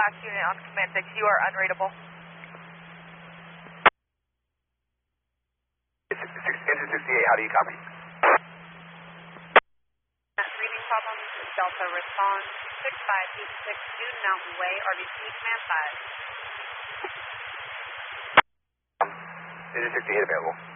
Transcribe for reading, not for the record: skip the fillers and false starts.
last unit on command 6, you are unreadable. Engine 68, how do you copy? Reading problems, Delta response, 6586 Dune Mountain Way, RBC command 5. Engine 68 available.